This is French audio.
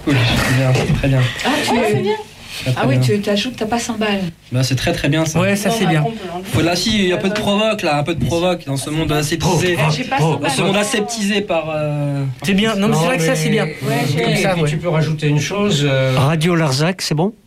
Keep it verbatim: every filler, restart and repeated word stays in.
Cool, c'est bien, c'est très bien. Ah, tu Ouais, c'est bien. Très, très Ah oui, bien. tu t'ajoutes, t'as pas cent balles. Bah, c'est très très bien ça. Ouais, ça c'est bien. Faut là, si, il y a un peu de provoque là, un peu de provoque dans ce monde aseptisé. Eh, j'ai pas cent Dans balles. ce monde aseptisé par. euh, C'est bien. Non, mais c'est vrai que ça c'est bien. Ouais, Comme et ça, puis ouais. tu peux rajouter une chose. euh, Radio Larzac, c'est bon?